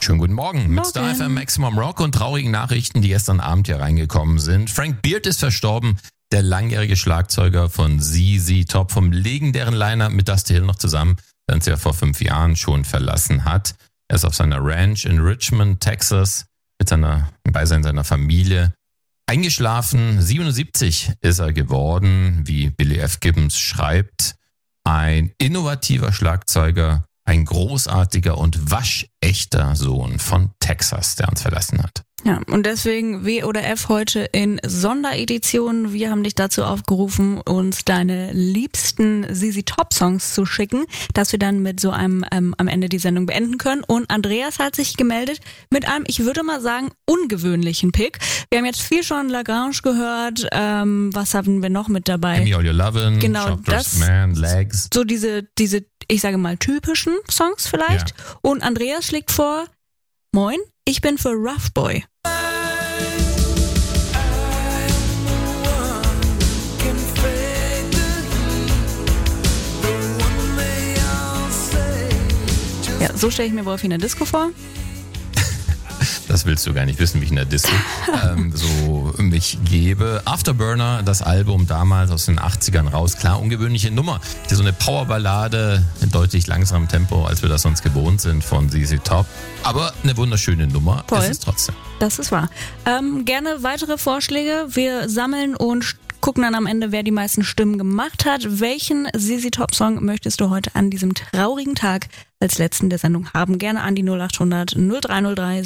Schönen guten Morgen mit Star FM Maximum Rock und traurigen Nachrichten, die gestern Abend hier reingekommen sind. Frank Beard ist verstorben, der langjährige Schlagzeuger von ZZ Top, vom legendären Line-Up mit Dusty Hill noch zusammen, den er vor 5 Jahren schon verlassen hat. Er ist auf seiner Ranch in Richmond, Texas, im Beisein seiner Familie eingeschlafen. 77 ist er geworden, wie Billy F. Gibbons schreibt. Ein innovativer Schlagzeuger, ein großartiger und waschechter Sohn von Texas, der uns verlassen hat. Ja, und deswegen W oder F heute in Sonderedition. Wir haben dich dazu aufgerufen, uns deine liebsten ZZ Top Songs zu schicken, dass wir dann mit so einem am Ende die Sendung beenden können. Und Andreas hat sich gemeldet mit einem, ich würde mal sagen, ungewöhnlichen Pick. Wir haben jetzt viel schon Lagrange gehört. Was haben wir noch mit dabei? Gimme All Your Lovin', genau, Shockers Man, Legs. So diese, ich sage mal, typischen Songs vielleicht. Ja. Und Andreas schlägt vor, moin, ich bin für Rough Boy. Ja, so stelle ich mir Wolfi in der Disco vor. Das willst du gar nicht wissen, wie ich in der Disco so mich gebe. Afterburner, das Album damals aus den 80ern raus. Klar, ungewöhnliche Nummer. Hier so eine Powerballade in deutlich langsamem Tempo, als wir das sonst gewohnt sind von ZZ Top. Aber eine wunderschöne Nummer. Voll. Ist es trotzdem. Das ist wahr. Gerne weitere Vorschläge. Wir sammeln und gucken dann am Ende, wer die meisten Stimmen gemacht hat. Welchen ZZ Top Song möchtest du heute an diesem traurigen Tag als letzten der Sendung haben? Gerne an die 0800 0303